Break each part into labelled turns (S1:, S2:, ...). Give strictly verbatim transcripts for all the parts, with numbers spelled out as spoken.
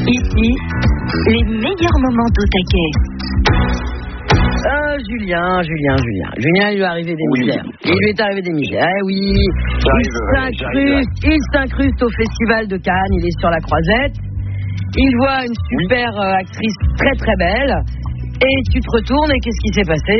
S1: Ici, les meilleurs moments d'au taquet.
S2: Ah, Julien, Julien, Julien. Julien, il lui est arrivé des
S3: oui.
S2: misères. Il lui est arrivé des misères. Eh oui. Il s'incruste, il s'incruste au Festival de Cannes. Il est sur la croisette. Il voit une super oui. euh, actrice très très belle. Et tu te retournes et qu'est-ce qui s'est passé?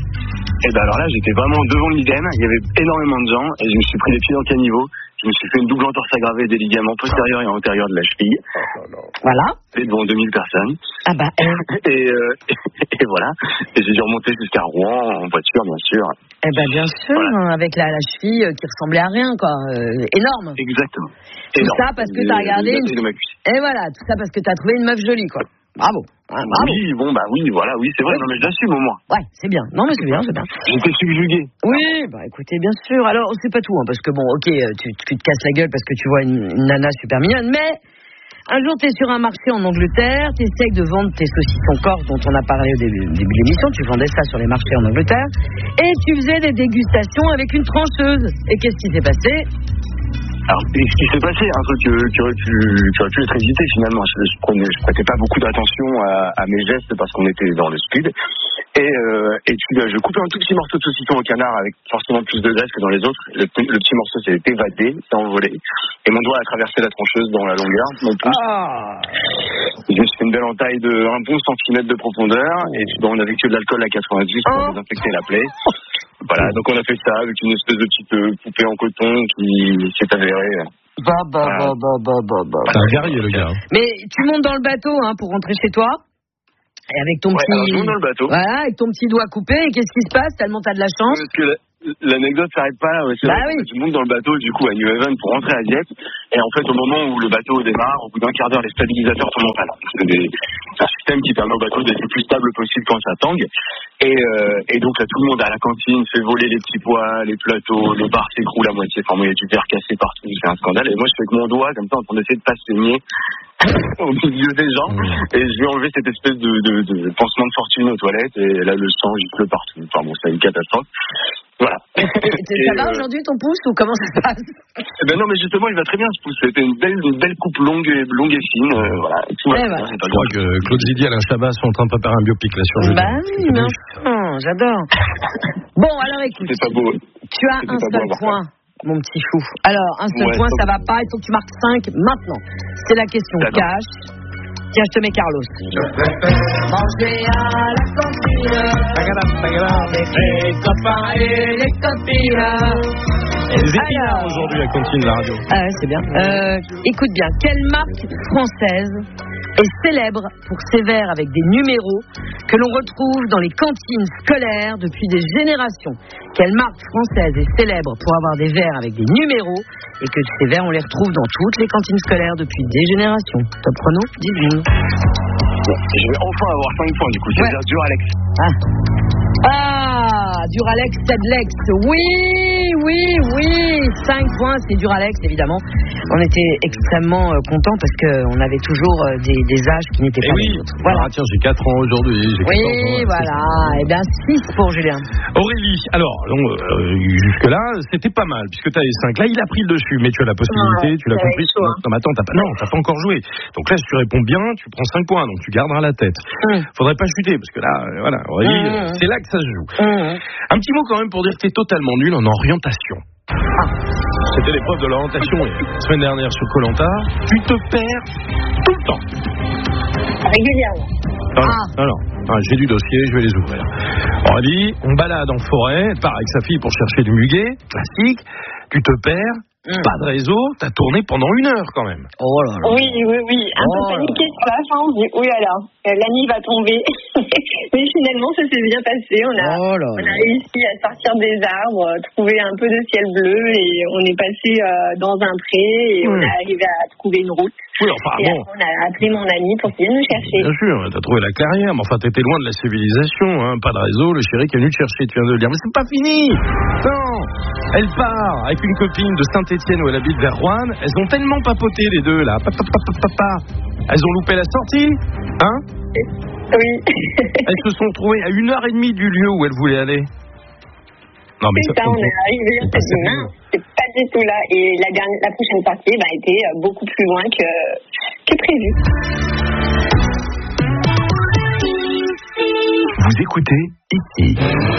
S3: Et ben alors là, j'étais vraiment devant l'idem. Il y avait énormément de gens et je me suis pris les pieds dans le caniveau. Je me suis fait une double entorse aggravée des ligaments postérieurs et antérieurs de la cheville.
S2: Voilà.
S3: Et devant deux mille personnes.
S2: Ah bah.
S3: Euh... Et, euh, et voilà. Et j'ai dû remonter jusqu'à Rouen en voiture, bien sûr.
S2: Eh ben bien sûr, voilà. Avec la, la cheville qui ressemblait à rien, quoi. Euh, énorme.
S3: Exactement.
S2: Tout
S3: énorme.
S2: ça parce que t'as regardé. Une... Et voilà, tout ça parce que t'as trouvé une meuf jolie, quoi. Bravo.
S3: Ah, bravo. Oui, bon, bah oui, voilà, oui, c'est vrai, oui. Non, mais je l'assume au moins.
S2: Ouais, c'est bien. Non, mais c'est bien, c'est bien.
S3: J'étais subjugué.
S2: Oui, bah écoutez, bien sûr. Alors, c'est pas tout, hein, parce que bon, ok, tu, tu te casses la gueule parce que tu vois une, une nana super mignonne, mais un jour, t'es sur un marché en Angleterre, t'essayes de vendre tes saucissons corse dont on a parlé au début, début de l'émission, tu vendais ça sur les marchés en Angleterre, et tu faisais des dégustations avec une trancheuse. Et qu'est-ce qui s'est passé ?
S3: Alors, ce qui s'est passé, un truc qui aurait pu, qui aurait pu être évité finalement. Je, je, prenais, je prêtais pas beaucoup d'attention à, à mes gestes parce qu'on était dans le speed. Et, euh, et puis, je coupais un tout petit morceau de saucisson au canard avec forcément plus de graisse que dans les autres. Le, le petit morceau s'est évadé, s'est envolé. Et mon doigt a traversé la trancheuse dans la longueur, mon pouce. Ah. Et je me suis fait une belle entaille de un bon centimètre de profondeur. Et puis, bon, on avait que de l'alcool à quatre-vingt-dix pour oh. désinfecter la plaie. Voilà, donc on a fait ça avec une espèce de petite euh, poupée en coton qui s'est avérée.
S2: Bah, bah, voilà. bah, bah, bah, bah, bah.
S4: C'est un guerrier, le gars.
S2: Mais tu montes dans le bateau hein, pour rentrer chez toi. Et avec ton
S3: ouais,
S2: petit.
S3: Alors, je monte dans le bateau.
S2: Voilà, avec ton petit doigt coupé. Et qu'est-ce qui se passe? Tellement t'as de la chance.
S3: Parce que la, l'anecdote s'arrête pas là. Ouais, c'est
S2: bah
S3: vrai,
S2: oui.
S3: Je monte dans le bateau, du coup, à New Haven pour rentrer à Dieppe. Et en fait, au moment où le bateau démarre, au bout d'un quart d'heure, les stabilisateurs tombent en panne. C'est des, un système qui permet au bateau d'être le plus stable possible quand ça tangue. Et, euh, et donc là, tout le monde à la cantine fait voler les petits pois, les plateaux, le bar s'écroule à moitié. Enfin, moi, il y a du verre cassé partout, c'est un scandale. Et moi, je fais avec mon doigt, comme ça, en train d'essayer de pas se saigner au milieu des gens. Mmh. Et je lui ai enlevé cette espèce de, de, de pansement de fortune aux toilettes. Et là, le sang gicle partout. Enfin bon, c'est une catastrophe. Voilà.
S2: Et, et, ça va euh... aujourd'hui ton pouce ou comment ça se passe?
S3: Eh ben non, mais justement, il va très bien ce pouce. C'était une belle, une belle coupe longue et, longue et fine. Euh, voilà. Tout
S2: eh
S3: va
S2: ben.
S3: bien,
S4: je crois que Claude Zidi et Alain Chabat sont en train de préparer un biopic là sur Julien.
S2: Bah oui, non, oh, j'adore. Bon, alors écoute.
S3: C'était pas beau.
S2: Tu as
S3: C'était
S2: un seul point, mon petit fou. Alors, un seul ouais, point, ça va pas. Il faut que tu marques cinq maintenant. C'est la question
S3: D'accord.
S2: cash. Tiens, je te mets Carlos.
S5: Je préfère manger à la cantine avec les copains et les copines.
S4: Les épinards aujourd'hui à Cantine, la radio.
S2: Ah ouais, c'est bien. Euh, écoute bien, quelle marque française est célèbre pour ses verres avec des numéros que l'on retrouve dans les cantines scolaires depuis des générations? Quelle marque française est célèbre pour avoir des verres avec des numéros et que ces verres, on les retrouve dans toutes les cantines scolaires depuis des générations? Top chrono, dix secondes.
S3: Bon, je vais enfin avoir cinq points du coup, c'est-à-dire ouais. Duralex.
S2: Ah. Ah, Duralex, Sedlex. Oui, oui, oui. cinq points, c'est Duralex, évidemment. On était extrêmement euh, contents parce qu'on avait toujours euh, des, des âges qui n'étaient pas
S4: oui.
S2: les autres. Voilà.
S4: Ah, tiens, j'ai quatre ans aujourd'hui. J'ai
S2: oui,
S4: ans,
S2: voilà. Et bien, six pour Julien.
S4: Aurélie, alors, euh, jusque-là, c'était pas mal puisque tu avais cinq. Là, il a pris le dessus, mais tu as la possibilité, ouais, tu l'as compris. Non, non, mais attends, t'as pas, non, t'as pas encore joué. Donc là, si tu réponds bien, tu prends cinq points, donc tu garderas la tête. Mmh. Faudrait pas chuter parce que là, euh, voilà, Aurélie, mmh. c'est là que ça se joue. Mmh. Un petit mot quand même pour dire que t'es totalement nul en orientation. Ah. C'était l'épreuve de l'orientation la semaine dernière sur Koh Lanta. Tu te perds tout le temps.
S6: Régulièrement.
S4: Non, ah. non, non. Ah, j'ai du dossier, je vais les ouvrir. Aurélie, on balade en forêt, elle part avec sa fille pour chercher du muguet, classique. Tu te perds. Mmh. Pas de réseau, t'as tourné pendant une heure quand même.
S2: Oh là là.
S6: Oui, oui, oui. Un oh peu paniqué sur la fin, on se dit, oui alors, la nuit va tomber. Mais finalement, ça s'est bien passé. On a, oh là on a réussi à sortir des arbres, trouver un peu de ciel bleu et on est passé euh, dans un pré et mmh. on est arrivé à trouver une route.
S4: Oui, enfin
S6: et
S4: bon.
S6: On a appelé mon ami pour qu'il vienne nous chercher.
S4: Bien sûr, t'as trouvé la clairière, mais enfin t'étais loin de la civilisation, hein. Pas de réseau, le chéri qui est venu te chercher, tu viens de le dire. Mais c'est pas fini. Non. Elle part avec une copine de Saint-Étienne où elle habite vers Rouen. Elles ont tellement papoté les deux là. Papa, papa, papa. Elles ont loupé la sortie, hein?
S6: Oui.
S4: Elles se sont retrouvées à une heure et demie du lieu où elles voulaient aller.
S6: Non mais c'est ça, on est arrivé, on s'est dit non, c'est pas du tout là. Et la, dernière, la prochaine sortie bah, a été beaucoup plus loin que, que prévu.
S7: Vous écoutez ici.